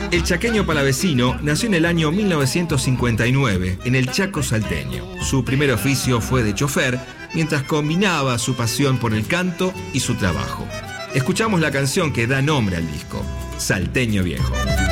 El chaqueño palavecino nació en el año 1959 en el Chaco salteño. Su primer oficio fue de chofer, mientras combinaba su pasión por el canto y su trabajo. Escuchamos la canción que da nombre al disco, Salteño Viejo.